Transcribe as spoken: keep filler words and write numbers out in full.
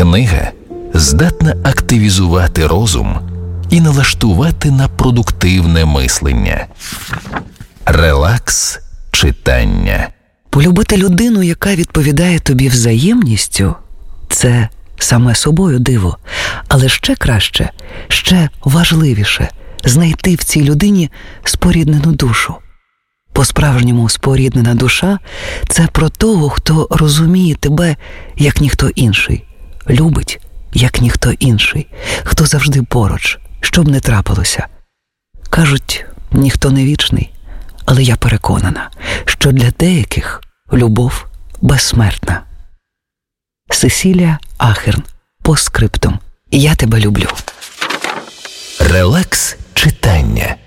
Книга здатна активізувати розум і налаштувати на продуктивне мислення. Релакс читання. Полюбити людину, яка відповідає тобі взаємністю – це саме собою диво. Але ще краще, ще важливіше – знайти в цій людині споріднену душу. По-справжньому споріднена душа – це про того, хто розуміє тебе, як ніхто інший, любить, як ніхто інший, хто завжди поруч, що б не трапилося. Кажуть, ніхто не вічний, але я переконана, що для деяких любов безсмертна. Сесілія Ахерн. Постскриптум. Я тебе люблю. Релакс читання.